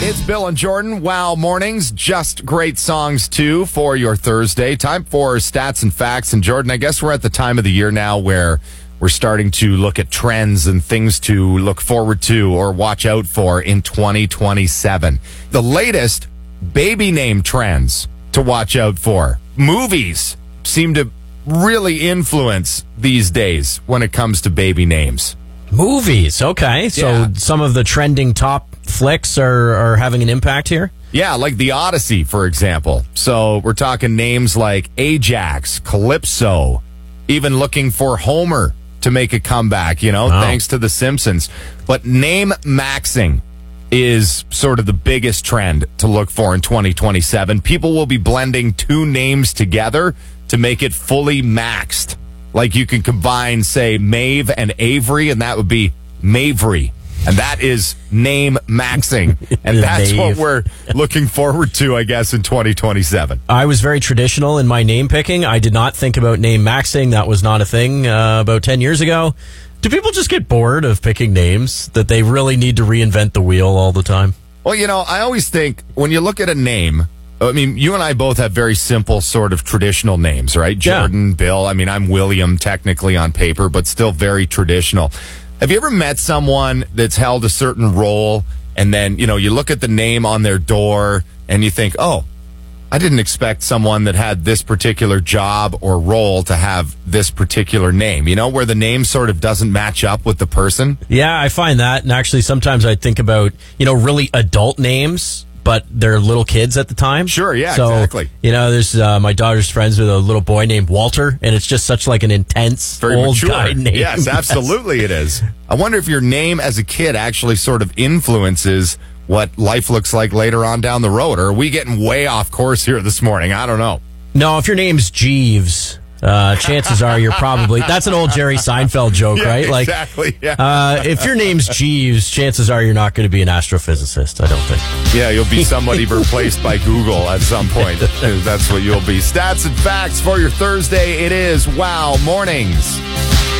It's Bill and Jordan. Wow mornings. Just great songs, too, for your Thursday. Time for stats and facts. And, Jordan, I guess we're at the time of the year now where we're starting to look at trends and things to look forward to or watch out for in 2027. The latest baby name trends to watch out for. Movies seem to really influence these days when it comes to baby names. Movies, okay. So Yeah. some of the trending top flicks are having an impact here? Yeah, like The Odyssey, for example. So we're talking names like Ajax, Calypso, even looking for Homer to make a comeback, thanks to The Simpsons. But name maxing is sort of the biggest trend to look for in 2027. People will be blending two names together to make it fully maxed. Like you can combine, say, Maeve and Avery, and that would be Mavery. And that is name maxing. And that's what we're looking forward to, I guess, in 2027. I was very traditional in my name picking. I did not think about name maxing. That was not a thing about 10 years ago. Do people just get bored of picking names that they really need to reinvent the wheel all the time? Well, I always think when you look at a name, I mean, you and I both have very simple sort of traditional names, right? Jordan, Bill. I mean, I'm William technically on paper, but still very traditional. Have you ever met someone that's held a certain role and then, you look at the name on their door and you think, oh, I didn't expect someone that had this particular job or role to have this particular name, where the name sort of doesn't match up with the person? Yeah, I find that. And actually, sometimes I think about, really adult names, but they're little kids at the time. Sure, yeah, so, exactly. There's my daughter's friends with a little boy named Walter, and it's just such like an intense, very old mature guy name. Yes, absolutely it is. I wonder if your name as a kid actually sort of influences what life looks like later on down the road. Or are we getting way off course here this morning? I don't know. No, if your name's Jeeves, chances are you're probably... That's an old Jerry Seinfeld joke, Yeah, right? Exactly, yeah. If your name's Jeeves, chances are you're not going to be an astrophysicist, I don't think. Yeah, you'll be somebody replaced by Google at some point. That's what you'll be. Stats and facts for your Thursday. It is Wow Mornings.